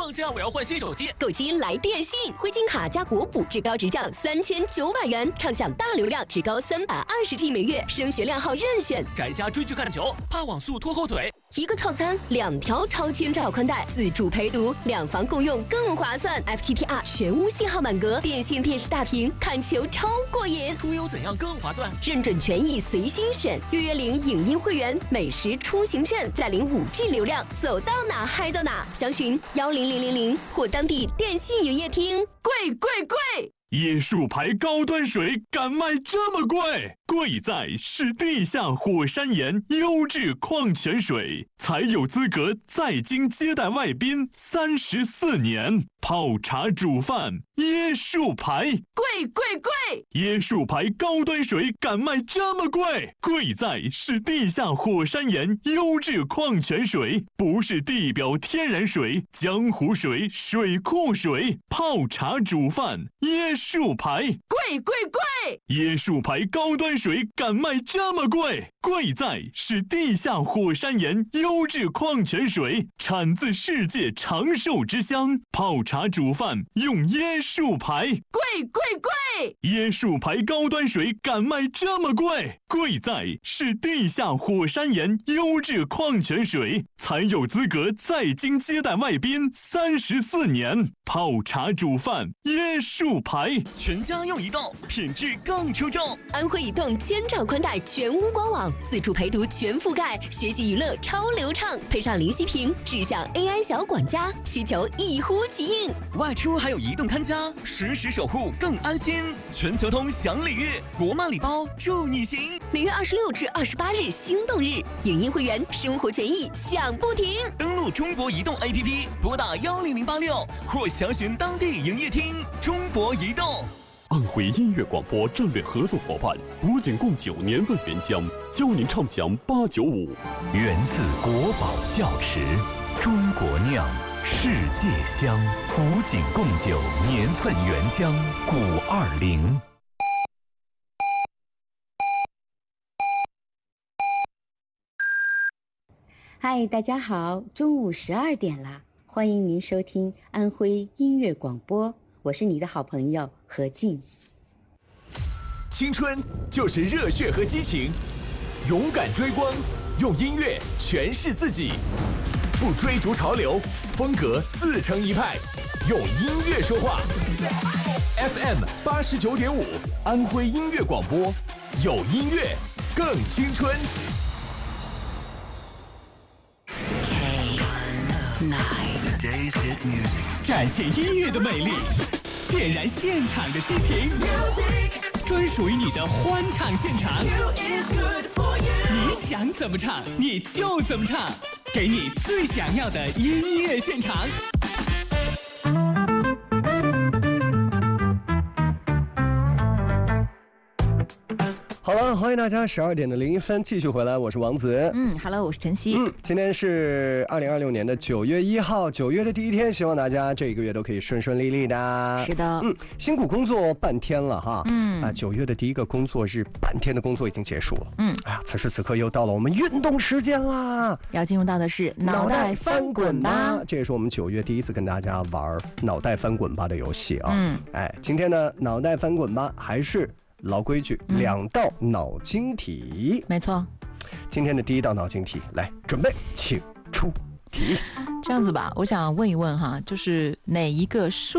放假我要换新手机， 购机来电信，汇金卡加国补至高直降3900元，畅享大流量至高320G 每月，升学量号任选。 宅家追剧看球，怕网速拖后腿。 一个套餐2条超千兆宽带，自助陪读，2房共用更划算。FTTR 全屋信号满格，电信电视大屏，看球超过瘾。 出游怎样更划算？ 认准权益随心选，月领影音会员，美食出行券，再领5G 流量，走到哪嗨到哪。详询10000或当地电信营业厅。贵贵贵！ 椰树牌高端水敢卖这么贵？贵在是地下火山岩优质矿泉水，才有资格在京接待外宾34年。泡茶煮饭，椰树牌， 贵贵贵！ 椰树牌高端水敢卖这么贵？贵在是地下火山岩优质矿泉水，不是地表天然水、江湖水、水库水。泡茶煮饭，椰树牌， 贵贵贵！ 椰树牌高端水敢卖这么贵？贵在是地下火山岩优质矿泉水，产自世界长寿之乡。泡茶煮饭用椰树牌， 贵贵贵！ 椰树牌高端水敢卖这么贵？贵在是地下火山岩优质矿泉水，才有资格在京接待外宾34年。泡茶煮饭，椰树牌， 全家用移动，品质更出众。 安徽移动千兆宽带全屋官网，自助陪读全覆盖，学习娱乐超流畅，配上林息屏智享 AI 小管家，需求一呼即应。 外出还有移动看家，实时守护更安心。全球通享礼遇，国漫礼包助你行。 每月26至28日心动日，影音会员生活权益享不停。 登录中国移动 APP， 拨打10086或详询当地营业厅。中国移动。 安徽音乐广播战略合作伙伴古井贡酒年份原浆，邀您畅享895。 源自国宝窖池，中国酿，世界香。古井贡酒年份原浆520。 嗨，大家好，中午12点啦，欢迎您收听安徽音乐广播，我是你的好朋友何静。 青春就是热血和激情，勇敢追光，用音乐诠释自己，不追逐潮流，风格自成一派，用音乐说话。FM 89.5，安徽音乐广播，有音乐更青春。 展现音乐的美丽，点燃现场的激情，专属于你的欢唱现场。你想怎么唱，你就怎么唱，给你最想要的音乐现场。 好了，欢迎大家12点01分继续回来，我是王子。 Hello， 我是晨曦。 今天是2026年的9月1号，9月的第一天，希望大家这个月都可以顺顺利利的。 是的， 辛苦工作半天了哈。9月的第一个工作日，半天的工作已经结束了。此时此刻又到了我们运动时间啦， 要进入到的是脑袋翻滚吧。 这也是我们9月第一次跟大家玩脑袋翻滚吧的游戏啊。今天呢，脑袋翻滚吧还是老规矩，2道脑筋题。 没错， 今天的第一道脑筋题，来准备，请出题。 这样子吧，我想问一问哈，就是哪一个数